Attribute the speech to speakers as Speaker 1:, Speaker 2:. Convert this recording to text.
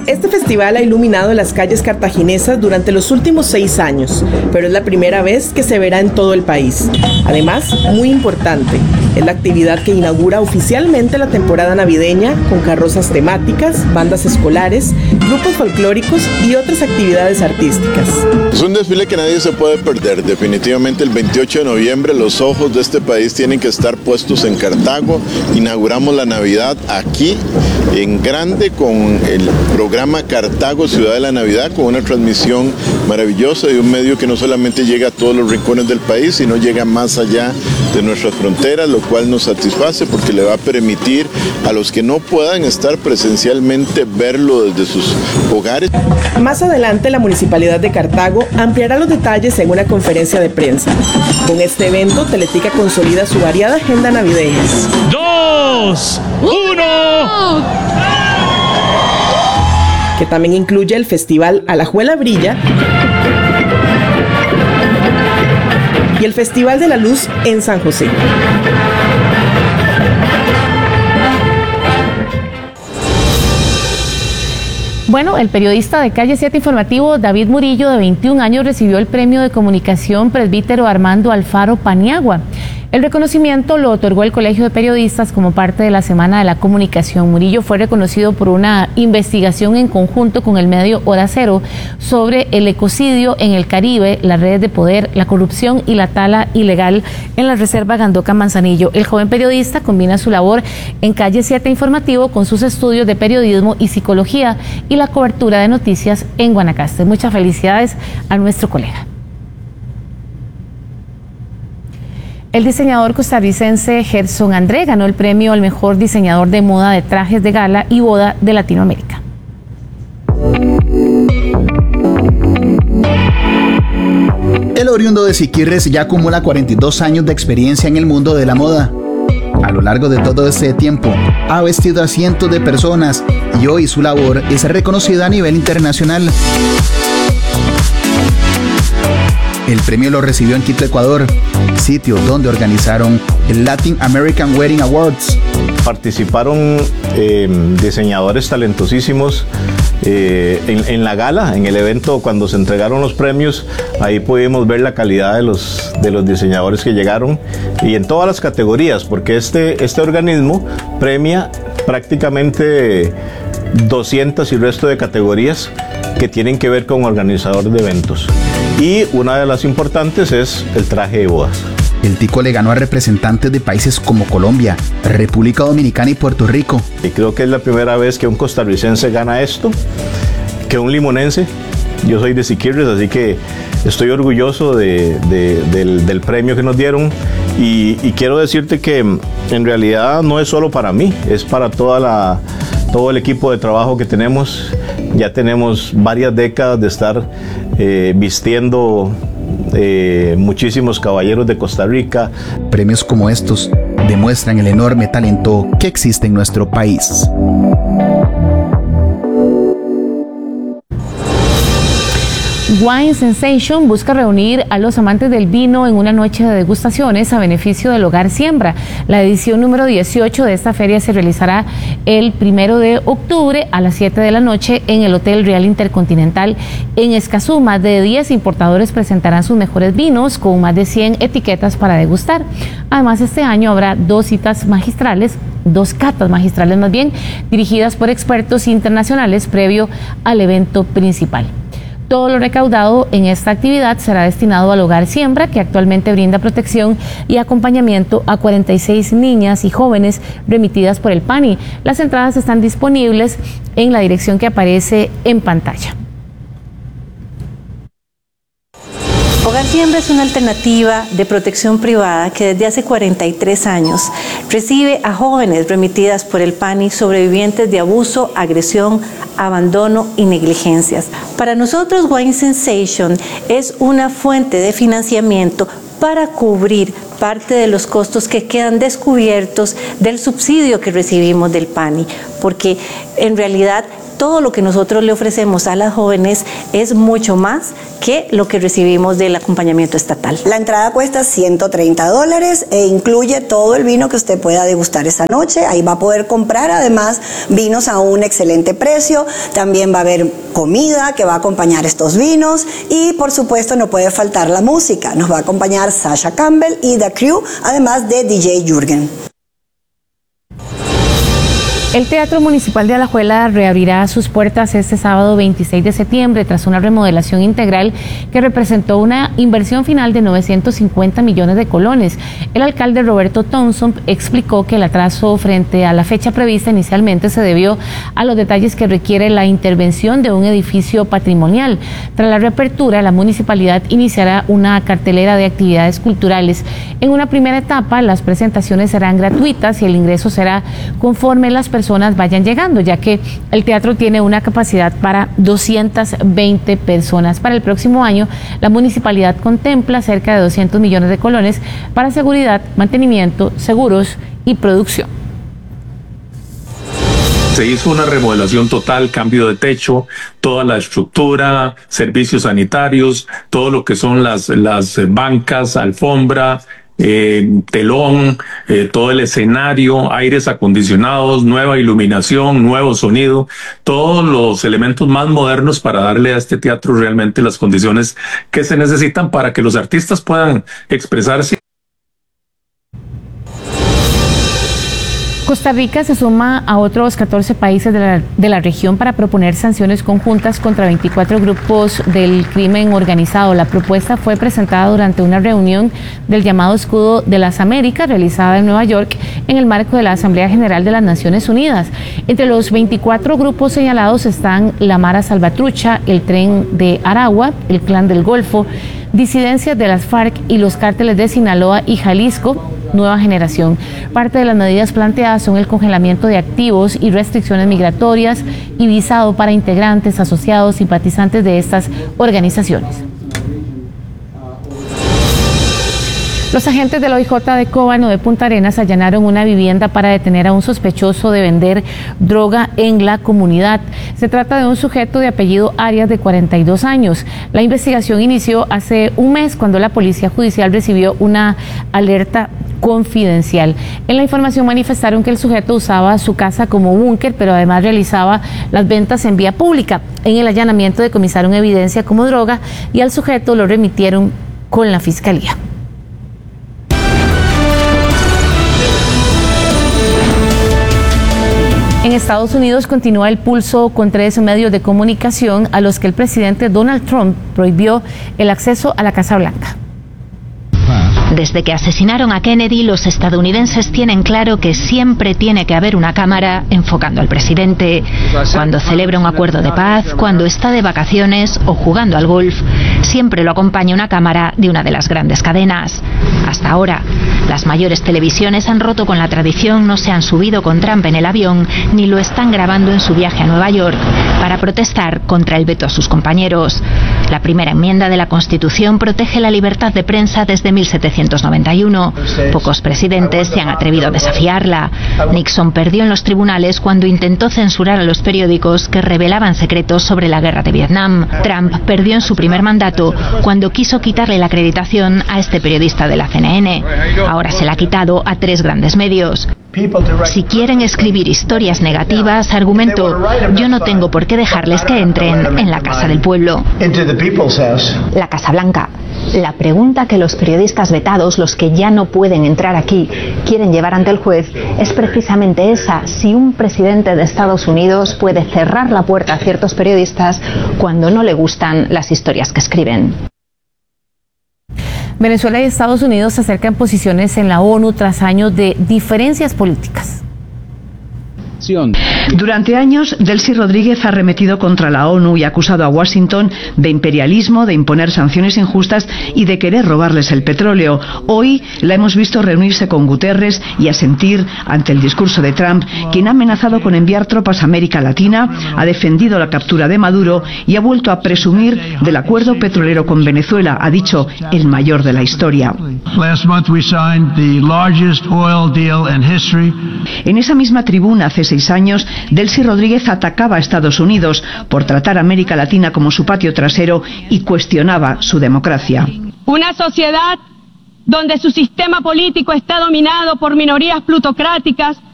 Speaker 1: Este festival ha iluminado las calles cartaginesas durante los últimos 6 años, pero es la primera vez que se verá en todo el país. Además, muy importante, es la actividad que inaugura oficialmente la temporada navideña con carrozas temáticas, bandas escolares, grupos folclóricos y otras actividades artísticas.
Speaker 2: Es un desfile que nadie se puede perder. Definitivamente el 28 de noviembre los ojos de este país tienen que estar puestos en Cartago. Inauguramos la Navidad aquí en grande con el programa Cartago Ciudad de la Navidad, con una transmisión maravillosa de un medio que no solamente llega a todos los rincones del país, sino llega más allá de nuestras fronteras, lo cual nos satisface porque le va a permitir a los que no puedan estar presencialmente verlo desde sus hogares.
Speaker 1: Más adelante, la Municipalidad de Cartago ampliará los detalles en una conferencia de prensa. Con este evento, Teletica consolida su variada agenda navideña.
Speaker 3: 2, 1...
Speaker 1: que también incluye el festival Alajuela Brilla y el Festival de la Luz en San José.
Speaker 4: Bueno, el periodista de Calle 7 Informativo, David Murillo, de 21 años, recibió el premio de comunicación Presbítero Armando Alfaro Paniagua. El reconocimiento lo otorgó el Colegio de Periodistas como parte de la Semana de la Comunicación. Murillo fue reconocido por una investigación en conjunto con el medio Hora Cero sobre el ecocidio en el Caribe, las redes de poder, la corrupción y la tala ilegal en la Reserva Gandoca Manzanillo. El joven periodista combina su labor en Calle 7 Informativo con sus estudios de periodismo y psicología y la cobertura de noticias en Guanacaste. Muchas felicidades a nuestro colega. El diseñador costarricense Gerson André ganó el premio al mejor diseñador de moda de trajes de gala y boda de Latinoamérica.
Speaker 5: El oriundo de Siquirres ya acumula 42 años de experiencia en el mundo de la moda. A lo largo de todo este tiempo, ha vestido a cientos de personas y hoy su labor es reconocida a nivel internacional. El premio lo recibió en Quito, Ecuador, sitio donde organizaron el Latin American Wedding Awards.
Speaker 6: Participaron diseñadores talentosísimos en la gala, en el evento cuando se entregaron los premios. Ahí pudimos ver la calidad de los diseñadores que llegaron y en todas las categorías, porque este organismo premia prácticamente 200 y resto de categorías que tienen que ver con organizador de eventos. Y una de las importantes es el traje de bodas.
Speaker 5: El tico le ganó a representantes de países como Colombia, República Dominicana y Puerto Rico.
Speaker 6: Y creo que es la primera vez que un costarricense gana esto, que un limonense. Yo soy de Siquirres, así que estoy orgulloso del premio que nos dieron. Y quiero decirte que en realidad no es solo para mí, es para todo el equipo de trabajo que tenemos. Ya tenemos varias décadas de estar vistiendo muchísimos caballeros de Costa Rica.
Speaker 5: Premios como estos demuestran el enorme talento que existe en nuestro país.
Speaker 4: Wine Sensation busca reunir a los amantes del vino en una noche de degustaciones a beneficio del Hogar Siembra. La edición número 18 de esta feria se realizará el 1 de octubre a las 7 de la noche en el Hotel Real Intercontinental en Escazú. Más de 10 importadores presentarán sus mejores vinos con más de 100 etiquetas para degustar. Además, este año habrá dos catas magistrales más bien, dirigidas por expertos internacionales previo al evento principal. Todo lo recaudado en esta actividad será destinado al Hogar Siembra, que actualmente brinda protección y acompañamiento a 46 niñas y jóvenes remitidas por el PANI. Las entradas están disponibles en la dirección que aparece en pantalla.
Speaker 7: Hogar Siembra es una alternativa de protección privada que desde hace 43 años recibe a jóvenes remitidas por el PANI sobrevivientes de abuso, agresión, abandono y negligencias. Para nosotros, Wine Sensation es una fuente de financiamiento para cubrir parte de los costos que quedan descubiertos del subsidio que recibimos del PANI, porque en realidad todo lo que nosotros le ofrecemos a las jóvenes es mucho más que lo que recibimos del acompañamiento estatal.
Speaker 8: La entrada cuesta $130 e incluye todo el vino que usted pueda degustar esa noche. Ahí va a poder comprar además vinos a un excelente precio. También va a haber comida que va a acompañar estos vinos y por supuesto no puede faltar la música. Nos va a acompañar Sasha Campbell y The Crew, además de DJ Jürgen.
Speaker 4: El Teatro Municipal de Alajuela reabrirá sus puertas este sábado 26 de septiembre tras una remodelación integral que representó una inversión final de 950 millones de colones. El alcalde Roberto Thompson explicó que el atraso frente a la fecha prevista inicialmente se debió a los detalles que requiere la intervención de un edificio patrimonial. Tras la reapertura, la municipalidad iniciará una cartelera de actividades culturales. En una primera etapa, las presentaciones serán gratuitas y el ingreso será conforme las personas vayan llegando, ya que el teatro tiene una capacidad para 220 personas. Para el próximo año, la municipalidad contempla cerca de 200 millones de colones para seguridad, mantenimiento, seguros y producción.
Speaker 9: Se hizo una remodelación total, cambio de techo, toda la estructura, servicios sanitarios, todo lo que son las bancas, alfombra, telón, todo el escenario, aires acondicionados, nueva iluminación, nuevo sonido, todos los elementos más modernos para darle a este teatro realmente las condiciones que se necesitan para que los artistas puedan expresarse.
Speaker 4: Costa Rica se suma a otros 14 países de la región para proponer sanciones conjuntas contra 24 grupos del crimen organizado. La propuesta fue presentada durante una reunión del llamado Escudo de las Américas realizada en Nueva York en el marco de la Asamblea General de las Naciones Unidas. Entre los 24 grupos señalados están la Mara Salvatrucha, el Tren de Aragua, el Clan del Golfo, disidencias de las FARC y los cárteles de Sinaloa y Jalisco, Nueva Generación. Parte de las medidas planteadas son el congelamiento de activos y restricciones migratorias y visado para integrantes, asociados, simpatizantes de estas organizaciones. Los agentes de la OIJ de Cóbano de Punta Arenas allanaron una vivienda para detener a un sospechoso de vender droga en la comunidad. Se trata de un sujeto de apellido Arias de 42 años. La investigación inició hace un mes cuando la Policía Judicial recibió una alerta confidencial. En la información manifestaron que el sujeto usaba su casa como búnker, pero además realizaba las ventas en vía pública. En el allanamiento decomisaron evidencia como droga y al sujeto lo remitieron con la Fiscalía. En Estados Unidos continúa el pulso con 3 medios de comunicación a los que el presidente Donald Trump prohibió el acceso a la Casa Blanca.
Speaker 10: Desde que asesinaron a Kennedy, los estadounidenses tienen claro que siempre tiene que haber una cámara enfocando al presidente. Cuando celebra un acuerdo de paz, cuando está de vacaciones o jugando al golf, siempre lo acompaña una cámara de una de las grandes cadenas. Hasta ahora, las mayores televisiones han roto con la tradición, no se han subido con Trump en el avión, ni lo están grabando en su viaje a Nueva York, para protestar contra el veto a sus compañeros. La primera enmienda de la Constitución protege la libertad de prensa desde 1791. Pocos presidentes se han atrevido a desafiarla. Nixon perdió en los tribunales cuando intentó censurar a los periódicos que revelaban secretos sobre la guerra de Vietnam. Trump perdió en su primer mandato cuando quiso quitarle la acreditación a este periodista de la CNN. Ahora se la ha quitado a 3 grandes medios. Si quieren escribir historias negativas, argumentó, yo no tengo por qué dejarles que entren en la Casa del Pueblo. La Casa Blanca. La pregunta que los periodistas vetados, los que ya no pueden entrar aquí, quieren llevar ante el juez es precisamente esa: si un presidente de Estados Unidos puede cerrar la puerta a ciertos periodistas cuando no le gustan las historias que escriben.
Speaker 4: Venezuela y Estados Unidos se acercan posiciones en la ONU tras años de diferencias políticas.
Speaker 11: Durante años, Delcy Rodríguez ha arremetido contra la ONU y ha acusado a Washington de imperialismo, de imponer sanciones injustas y de querer robarles el petróleo. Hoy la hemos visto reunirse con Guterres y asentir ante el discurso de Trump, quien ha amenazado con enviar tropas a América Latina, ha defendido la captura de Maduro y ha vuelto a presumir del acuerdo petrolero con Venezuela, ha dicho, el mayor de la historia. En esa misma tribuna, hace 6 años, Delcy Rodríguez atacaba a Estados Unidos por tratar a América Latina como su patio trasero y cuestionaba su democracia.
Speaker 12: Una sociedad donde su sistema político está dominado por minorías plutocráticas